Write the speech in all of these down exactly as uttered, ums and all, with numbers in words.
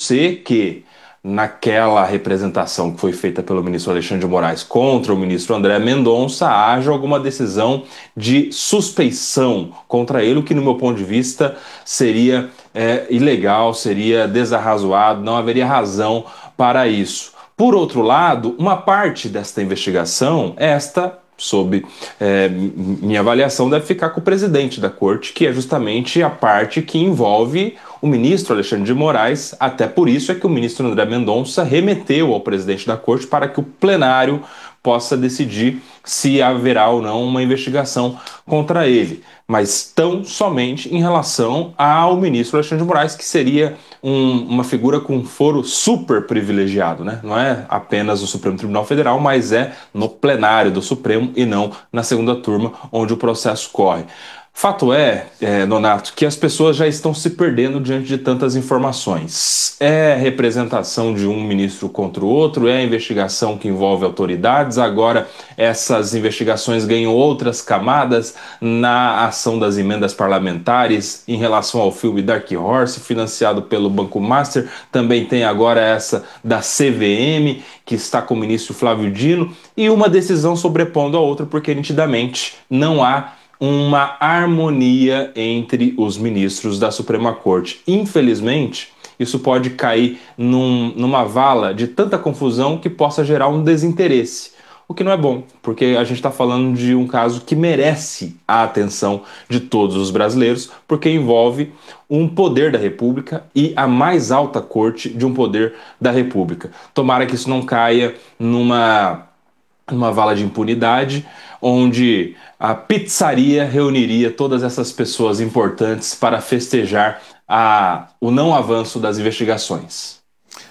ser que naquela representação que foi feita pelo ministro Alexandre de Moraes contra o ministro André Mendonça, haja alguma decisão de suspeição contra ele, o que, no meu ponto de vista, seria é, ilegal, seria desarrazoado, não haveria razão para isso. Por outro lado, uma parte desta investigação, esta, sob é, minha avaliação, deve ficar com o presidente da corte, que é justamente a parte que envolve o ministro Alexandre de Moraes. Até por isso é que o ministro André Mendonça remeteu ao presidente da corte para que o plenário possa decidir se haverá ou não uma investigação contra ele, mas tão somente em relação ao ministro Alexandre de Moraes, que seria um, uma figura com foro super privilegiado, né? Não é apenas no Supremo Tribunal Federal, mas é no plenário do Supremo e não na segunda turma, onde o processo corre. Fato é, é, Nonato, que as pessoas já estão se perdendo diante de tantas informações. É representação de um ministro contra o outro, é investigação que envolve autoridades, agora essas investigações ganham outras camadas na ação das emendas parlamentares em relação ao filme Dark Horse, financiado pelo Banco Master, também tem agora essa da C V M, que está com o ministro Flávio Dino, e uma decisão sobrepondo a outra, porque nitidamente não há uma harmonia entre os ministros da Suprema Corte. Infelizmente, isso pode cair num, numa vala de tanta confusão que possa gerar um desinteresse, o que não é bom, porque a gente está falando de um caso que merece a atenção de todos os brasileiros, porque envolve um poder da República e a mais alta corte de um poder da República. Tomara que isso não caia numa, numa vala de impunidade, onde a pizzaria reuniria todas essas pessoas importantes para festejar a, o não avanço das investigações.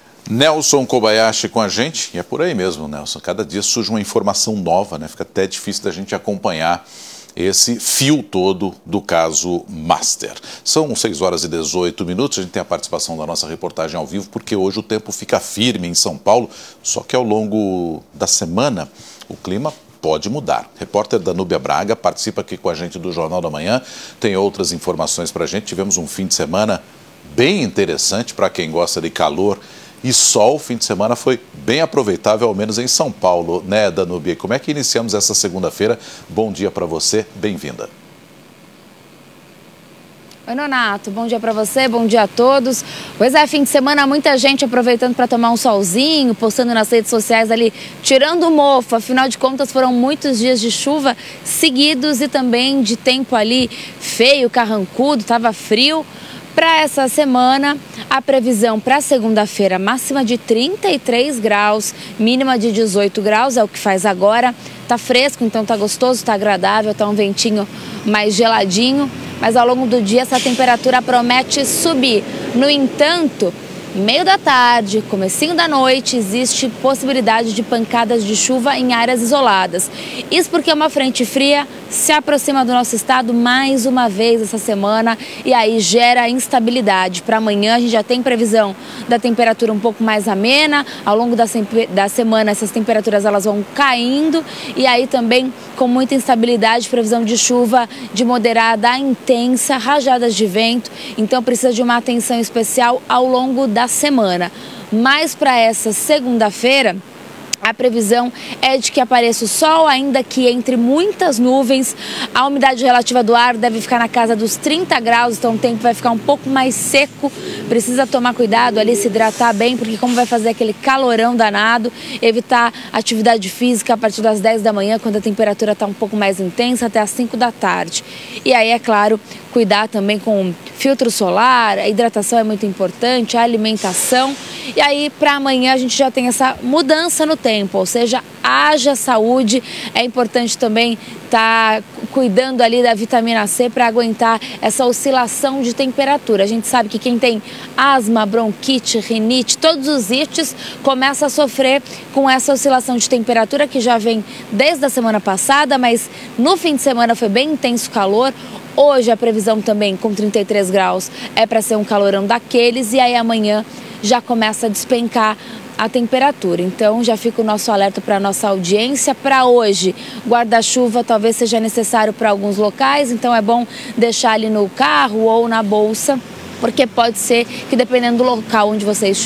Nelson Kobayashi com a gente, e é por aí mesmo, Nelson. Cada dia surge uma informação nova, né? Fica até difícil da gente acompanhar esse fio todo do caso Master. São seis horas e dezoito minutos, a gente tem a participação da nossa reportagem ao vivo, porque hoje o tempo fica firme em São Paulo, só que ao longo da semana o clima pode mudar. Repórter Danúbia Braga participa aqui com a gente do Jornal da Manhã, tem outras informações para a gente. Tivemos um fim de semana bem interessante para quem gosta de calor e sol. O fim de semana foi bem aproveitável, ao menos em São Paulo, né, Danúbia? Como é que iniciamos essa segunda-feira? Bom dia para você, bem-vinda. Oi, Nonato, bom dia para você, bom dia a todos. Pois é, fim de semana, muita gente aproveitando para tomar um solzinho, postando nas redes sociais ali, tirando o mofo. Afinal de contas, foram muitos dias de chuva seguidos e também de tempo ali feio, carrancudo, estava frio. Para essa semana, a previsão para segunda-feira, máxima de trinta e três graus, mínima de dezoito graus, é o que faz agora. Tá fresco, então tá gostoso, tá agradável, tá um ventinho mais geladinho. Mas ao longo do dia essa temperatura promete subir. No entanto, meio da tarde, comecinho da noite, existe possibilidade de pancadas de chuva em áreas isoladas. Isso porque uma frente fria se aproxima do nosso estado mais uma vez essa semana e aí gera instabilidade. Para amanhã a gente já tem previsão da temperatura um pouco mais amena. Ao longo da, da semana essas temperaturas elas vão caindo e aí também com muita instabilidade, previsão de chuva de moderada a intensa, rajadas de vento. Então precisa de uma atenção especial ao longo da semana. Mas para essa segunda-feira, a previsão é de que apareça o sol, ainda que entre muitas nuvens. A umidade relativa do ar deve ficar na casa dos trinta graus, então o tempo vai ficar um pouco mais seco. Precisa tomar cuidado ali, se hidratar bem, porque como vai fazer aquele calorão danado, evitar atividade física a partir das dez da manhã, quando a temperatura está um pouco mais intensa, até as cinco da tarde. E aí, é claro, cuidar também com filtro solar, a hidratação é muito importante, a alimentação. E aí, para amanhã, a gente já tem essa mudança no tempo, ou seja, haja saúde. É importante também estar tá cuidando ali da vitamina C para aguentar essa oscilação de temperatura. A gente sabe que quem tem asma, bronquite, rinite, todos os ites começa a sofrer com essa oscilação de temperatura que já vem desde a semana passada, mas no fim de semana foi bem intenso o calor. Hoje a previsão também com trinta e três graus é para ser um calorão daqueles e aí amanhã já começa a despencar a temperatura. Então já fica o nosso alerta para a nossa audiência. Para hoje, guarda-chuva talvez seja necessário para alguns locais, então é bom deixar ali no carro ou na bolsa, porque pode ser que dependendo do local onde você